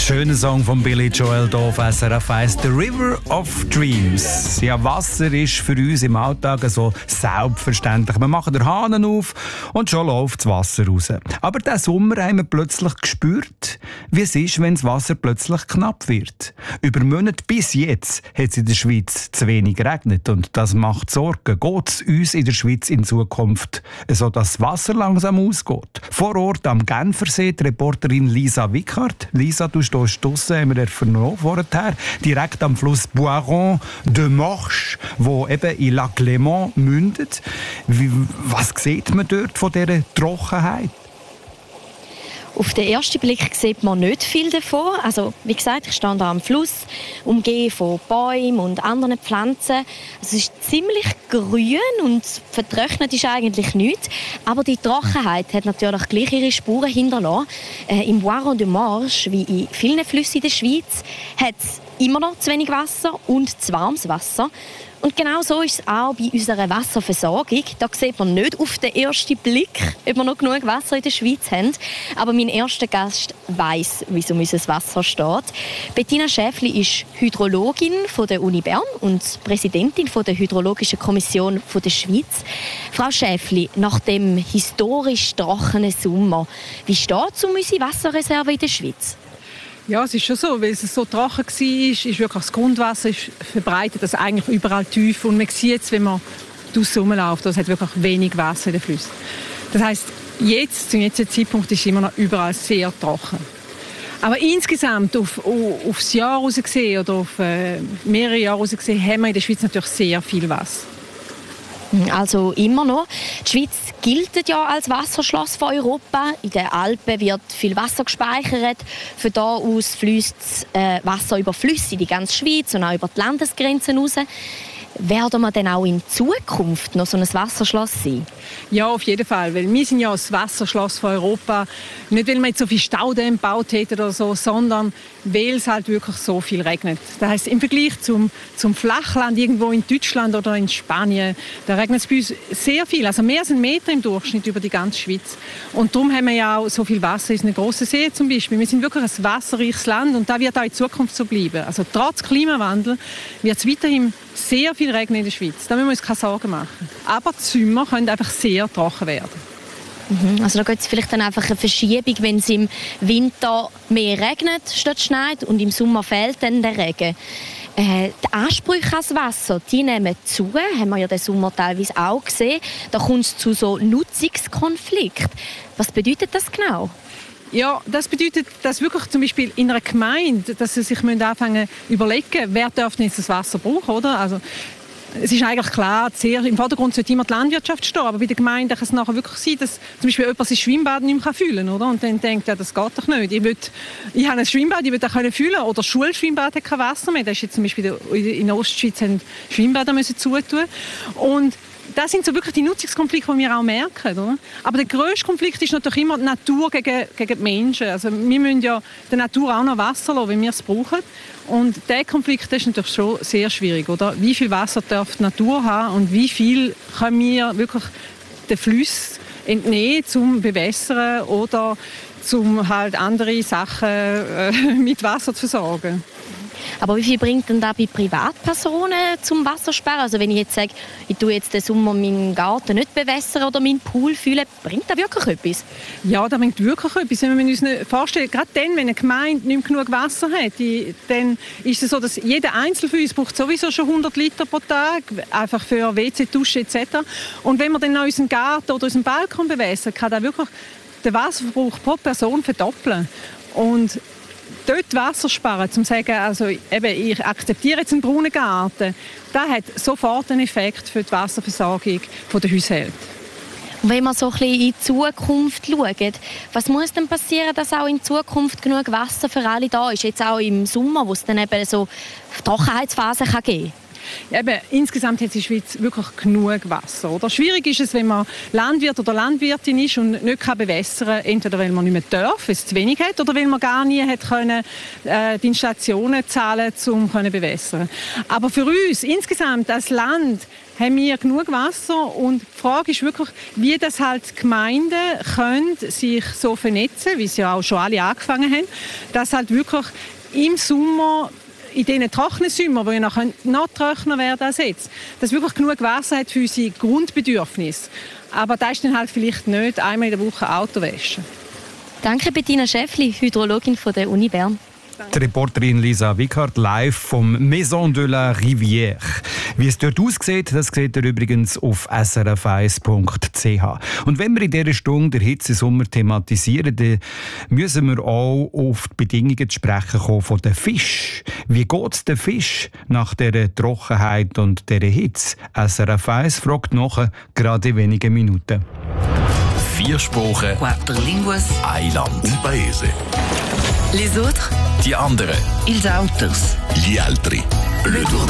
Schöner Song von Billy Joel hier auf SRF 1, «The River of Dreams». Ja, Wasser ist für uns im Alltag so selbstverständlich. Wir machen den Hahn auf und schon läuft das Wasser raus. Aber diesen Sommer haben wir plötzlich gespürt, wie es ist, wenn das Wasser plötzlich knapp wird. Über Monate bis jetzt hat es in der Schweiz zu wenig geregnet und das macht Sorgen. Geht es uns in der Schweiz in Zukunft so, dass das Wasser langsam ausgeht? Vor Ort am Genfersee die Reporterin Lisa Wickhardt. Lisa, du stehst draussen, haben wir vernommen vorher, direkt am Fluss Boiron de Morche, wo eben in Lac Léman mündet. Was sieht man dort von dieser Trockenheit? Auf den ersten Blick sieht man nicht viel davon. Also, wie gesagt, ich stehe hier am Fluss, umgeben von Bäumen und anderen Pflanzen. Es ist ziemlich grün und vertrocknet ist eigentlich nichts. Aber die Trockenheit hat natürlich gleich ihre Spuren hinterlassen. Im Boiron de Morche, wie in vielen Flüssen in der Schweiz, hat es immer noch zu wenig Wasser und zu warmes Wasser. Und genau so ist es auch bei unserer Wasserversorgung. Da sieht man nicht auf den ersten Blick, ob wir noch genug Wasser in der Schweiz haben. Aber mein erster Gast weiss, wie es um unser Wasser steht. Bettina Schäfli ist Hydrologin von der Uni Bern und Präsidentin von der Hydrologischen Kommission von der Schweiz. Frau Schäfli, nach dem historisch trockenen Sommer, wie steht es um unsere Wasserreserve in der Schweiz? Ja, es ist schon so, weil es so trocken war, ist wirklich das Grundwasser ist verbreitet, also eigentlich überall tief. Und man sieht es, wenn man draussen rumläuft, es hat wirklich wenig Wasser in den Flüssen. Das heisst, zum jetzigen Zeitpunkt ist es immer noch überall sehr trocken. Aber insgesamt aufs Jahr raus gesehen oder auf mehrere Jahre raus gesehen, haben wir in der Schweiz natürlich sehr viel Wasser. Also immer noch. Die Schweiz gilt ja als Wasserschloss von Europa. In den Alpen wird viel Wasser gespeichert. Von da aus fließt Wasser über Flüsse in die ganze Schweiz und auch über die Landesgrenzen raus. Werden wir denn auch in Zukunft noch so ein Wasserschloss sein? Ja, auf jeden Fall. Weil wir sind ja das Wasserschloss von Europa. Nicht, weil wir jetzt so viele Staudämme gebaut hätten oder so, sondern weil es halt wirklich so viel regnet. Das heisst, im Vergleich zum Flachland irgendwo in Deutschland oder in Spanien, da regnet es bei uns sehr viel. Also mehr als 1 Meter im Durchschnitt über die ganze Schweiz. Und darum haben wir ja auch so viel Wasser in den grossen See zum Beispiel. Wir sind wirklich ein wasserreiches Land und das wird auch in Zukunft so bleiben. Also trotz Klimawandel wird es weiterhin sehr viel regnen in der Schweiz. Da müssen wir uns keine Sorgen machen. Aber die Sommer können einfach sehr trocken werden. Also da gibt es vielleicht dann einfach eine Verschiebung, wenn es im Winter mehr regnet statt schneit und im Sommer fehlt dann der Regen. Die Ansprüche ans Wasser, die nehmen zu, haben wir ja den Sommer teilweise auch gesehen. Da kommt es zu so Nutzungskonflikten. Was bedeutet das genau? Ja, das bedeutet, dass wirklich zum Beispiel in einer Gemeinde, dass sie sich anfangen zu überlegen, wer darf jetzt das Wasser brauchen, oder? Also, es ist eigentlich klar, im Vordergrund sollte immer die Landwirtschaft stehen, aber bei der Gemeinde kann es nachher wirklich sein, dass zum Beispiel jemand sein Schwimmbad nicht mehr füllen kann, oder? Und dann denkt, ja, das geht doch nicht. Ich habe ein Schwimmbad, ich will das füllen können. Oder das Schulschwimmbad hat kein Wasser mehr. Das ist jetzt zum Beispiel in der Ostschweiz haben Schwimmbäder müssen zutun. Und das sind so wirklich die Nutzungskonflikte, die wir auch merken. Oder? Aber der grösste Konflikt ist natürlich immer die Natur gegen die Menschen. Also wir müssen ja der Natur auch noch Wasser lassen, wenn wir es brauchen. Und dieser Konflikt ist natürlich schon sehr schwierig. Oder? Wie viel Wasser darf die Natur haben und wie viel können wir wirklich den Flüssen entnehmen, zum Bewässern oder zum halt andere Sachen mit Wasser zu versorgen. Aber wie viel bringt denn da bei Privatpersonen zum Wassersparen? Also wenn ich jetzt sage, ich tue jetzt den Sommer meinen Garten nicht bewässern oder meinen Pool füllen, bringt das wirklich etwas? Ja, das bringt wirklich etwas. Wenn wir uns vorstellen, gerade dann, wenn eine Gemeinde nicht genug Wasser hat, dann ist es so, dass jeder Einzelne von uns braucht sowieso schon 100 Liter pro Tag, einfach für WC, Dusche etc. Und wenn wir dann noch unseren Garten oder unseren Balkon bewässern, kann das wirklich den Wasserverbrauch pro Person verdoppeln. Und dort Wasser sparen, um zu sagen, also eben, ich akzeptiere jetzt einen braunen Garten, das hat sofort einen Effekt für die Wasserversorgung der Haushalte. Und wenn wir so ein bisschen in die Zukunft schauen, was muss denn passieren, dass auch in Zukunft genug Wasser für alle da ist? Jetzt auch im Sommer, wo es dann eben so Trockenheitsphasen geben kann? Eben, insgesamt hat die Schweiz wirklich genug Wasser. Oder? Schwierig ist es, wenn man Landwirt oder Landwirtin ist und nicht bewässern kann, entweder weil man nicht mehr darf, weil es zu wenig hat, oder weil man gar nie hat können, die Installationen zahlen, um zu bewässern. Aber für uns insgesamt als Land haben wir genug Wasser. Und die Frage ist wirklich, wie das halt die Gemeinden können sich so vernetzen, wie sie ja auch schon alle angefangen haben, dass halt wirklich im Sommer, in diesen trockenen Sommern, die ja noch trockener werden als jetzt, dass wirklich genug Wasser hat für unsere Grundbedürfnisse. Aber das ist dann halt vielleicht nicht einmal in der Woche Auto waschen. Danke Bettina Schäffli, Hydrologin von der Uni Bern. Die Reporterin Lisa Wickert live vom Maison de la Rivière. Wie es dort aussieht, das seht ihr übrigens auf srf1.ch. Und wenn wir in dieser Stunde der Hitzesommer thematisieren, dann müssen wir auch auf die Bedingungen zu sprechen kommen von den Fisch. Wie geht es den Fisch nach dieser Trockenheit und dieser Hitze? SRF1 fragt nach, gerade in wenigen Minuten. 4 Sprachen, 4 línguas, ein Land, un paese. les autres, Die anderen, ils autres. gli altri. Le tour